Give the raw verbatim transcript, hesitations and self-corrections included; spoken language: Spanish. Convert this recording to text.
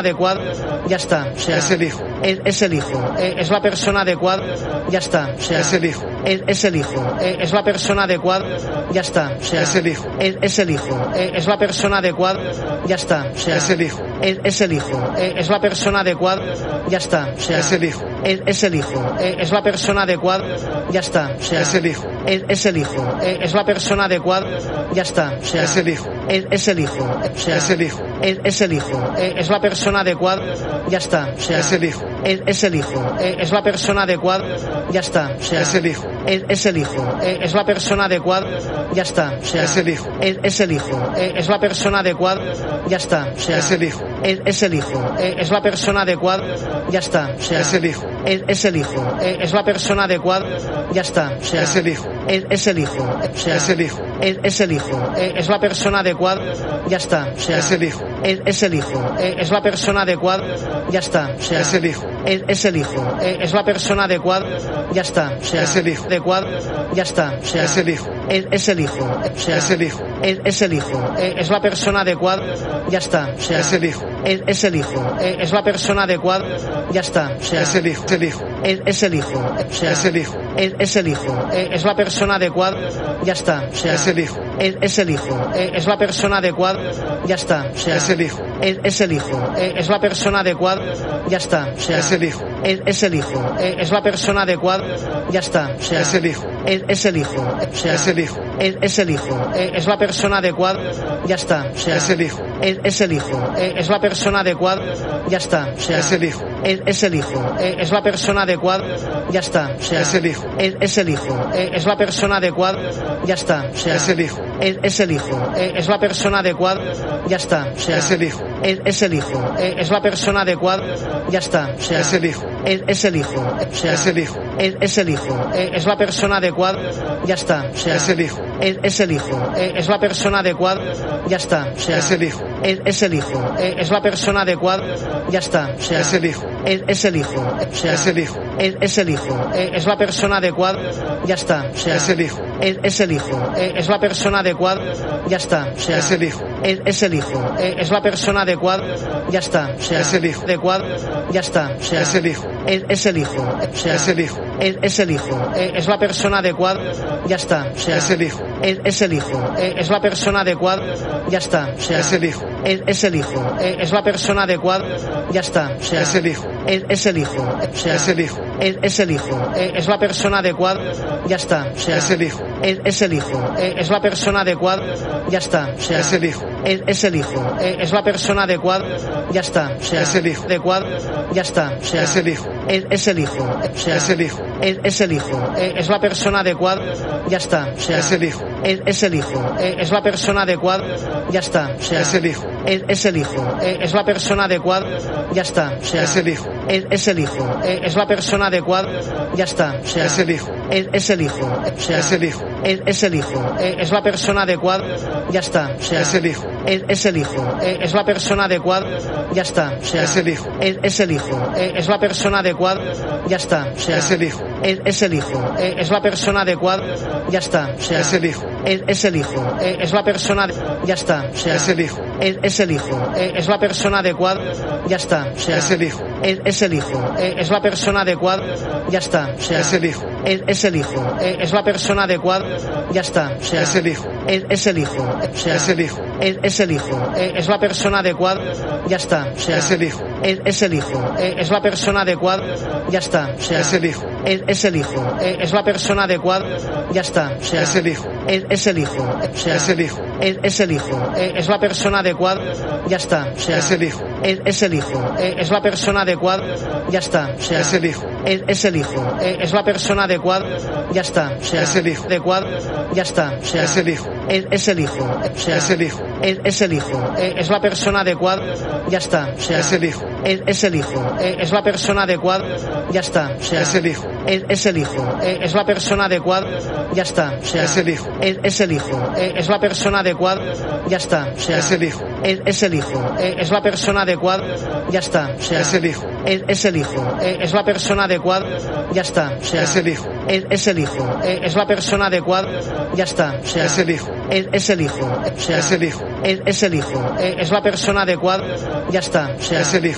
adecuada, ya está, o sea, es el hijo, es, es el hijo, eh, es la persona adecuada, ya está, o sea, es el hijo, es, es el hijo, eh, es la persona adecuada, ya está, o sea, es el hijo, es, es el hijo, eh, es la persona adecuada, ya está, o sea, es el hijo, es, es el hijo, eh, es la persona adecuada, ya está, o sea, es el hijo, es, es el hijo, eh, es la persona adecuada, ya está, o sea, es el hijo, es, es el hijo, eh, es la persona adecuada, ya está, o sea, es el hijo, es, es el hijo, o sea, es el hijo, es, es el hijo, eh, es la persona adecuada, ya está, o sea, es el hijo, es, es el hijo, eh, es la persona adecuada, ya está, o sea, es el hijo, es, es el hijo, eh, es la persona adecuada, ya está, o sea, es el hijo, es, es el hijo, eh, es la persona adecuada, ya está, o sea, es el hijo, es, es el hijo, eh, es la persona adecuada, ya está, o sea, es el hijo, es, es el hijo, eh, es la persona adecuada, ya está, o sea, es el hijo, es, es el hijo, o sea, es el hijo, es, es el hijo, eh, es la persona adecuada, ya está, o sea, es el hijo, es, es el hijo, eh, es la persona adecuada, ya está, o sea, es el hijo, es, es el hijo, eh, es la persona adecuada, ya está, o sea, es el hijo, adecuada, ya está, o sea, es el hijo, es, es el hijo, o sea, es el hijo, es, es el hijo, eh, es la persona adecuada, ya está, o sea, es el hijo, es, es el hijo, eh, es la persona adecuada, ya está, o sea, es el hijo, es el hijo, es, es el hijo, o sea, es el hijo, es, es el hijo, eh, es la persona adecuada, ya está, o sea, es el hijo, es, es el hijo, eh, es la persona adecuada, ya está, o sea, es el hijo, es, es el hijo, eh, es la persona adecuada, ya está, o sea, es el hijo, es, es el hijo, eh, es la persona adecuada, ya está, o sea, es el hijo, es, es el hijo, o sea, es el hijo, es, es el hijo, eh, es la persona adecuada, ya está, o sea, es el hijo, es, es el hijo, eh, es la persona adecuada, ya está, o sea, es el hijo, es, es el hijo, eh, es la persona adecuada, ya está, o sea, es el hijo, es, es el hijo, eh, es la persona adecuada, ya está, o sea, es el hijo, es, es el hijo, eh, es la persona adecuada, ya está, o sea, es el hijo, es, es el hijo, eh, es la persona adecuada, ya está, o sea, es el hijo, es, es el hijo, o sea, es el hijo, es, es el hijo, eh, es la persona adecuada, ya está, o sea, es el hijo, es, es el hijo, eh, es la persona adecuada, ya está, o sea, es el hijo, es, es el hijo, eh, es la persona adecuada, ya está, o sea, es el hijo, es, es el hijo, o sea, es el hijo, es, es el hijo, eh, es la persona adecuada, ya está, o sea, es el hijo, es, es el hijo, eh, es la persona adecuada, ya está, o sea, es el hijo, es, es el hijo, eh, es la persona adecuada, ya está, o sea, es el hijo, adecuada, ya está, o sea, es el hijo, es, es el hijo, o sea, es el hijo, es, es el hijo, eh, es la persona adecuada, ya está, o sea, es el hijo, es, es el hijo, eh, es la persona adecuada, ya está, o sea, es el hijo, es, es el hijo, eh, es la persona adecuada, ya está, o sea, es el hijo, es, es el hijo, o sea, es el hijo, es, es el hijo, eh, es la persona adecuada, ya está, o sea, es el hijo, es, es el hijo, eh, es la persona adecuada, ya está, o sea, es el hijo, es, es el hijo, eh, es la persona adecuada, ya está, o sea, es el hijo, adecuada, ya está, o sea, es el hijo, es, es el hijo, o sea, es el hijo, es, es el hijo, eh, es la persona adecuada, ya está, o sea, es el hijo, es, es el hijo, eh, es la persona adecuada, ya está, o sea, es el hijo, es, es el hijo, eh, es la persona adecuada, ya está, o sea, es el hijo, es, es el hijo, eh, es la persona adecuada, ya está, o sea, es el hijo, es, es el hijo, o sea, es el hijo, es, es el hijo, eh, es la persona adecuada, ya está, o sea, es el hijo, es, es el hijo, eh, es la persona adecuada, ya está, o sea, es el hijo, es, es el hijo, eh, es la persona adecuada, ya está, o sea, es el hijo, es, es el hijo, eh, es la persona adecuada, ya está, o sea, es el hijo, es, es el hijo, eh, es la persona, ya está, o sea, es el hijo, es, es el hijo, eh, es la persona adecuada, ya está, o sea, es el hijo, es, es el hijo, eh, es la persona adecuada, ya está, o sea, es el hijo, es, es el hijo, eh, es la persona adecuada, ya está, o sea, es el hijo, es, es el hijo, o sea, es el hijo, es, es el hijo, eh, es la persona adecuada, ya está, o sea, es el hijo, es, es el hijo, eh, es la persona adecuada, ya está, o sea, es el hijo, es, es el hijo, eh, es la persona adecuada, ya está, o sea, es el hijo, es, es el hijo, o sea, es el hijo, es, es el hijo, eh, es la persona adecuada, ya está, o sea, es el hijo, es, es el hijo, eh, es la persona adecuada, ya está, o sea, es el hijo, es, es el hijo, eh, es la persona adecuada, ya está, o sea, es el hijo, adecuada, ya está, o sea, es el hijo, es, es el hijo, o sea, es el hijo, es, es el hijo, eh, es la persona adecuada, ya está, o sea, es el hijo, es, es el hijo, eh, es la persona adecuada, ya está, o sea, es el hijo, es, es el hijo, eh, es la persona adecuada, ya está, o sea, es el hijo, es, es el hijo, eh, es la persona adecuada, ya está, o sea, es el hijo, es, es el hijo, eh, es la persona adecuada, ya está, o sea, es el hijo, es, es el hijo, eh, es la persona adecuada, ya está, o sea, es el hijo, es, es el hijo, eh, es la persona adecuada, ya está, o sea, es el hijo, es, es el hijo, o sea, es el hijo, es, es el hijo, eh, es la persona adecuada, ya está, o sea, es el hijo,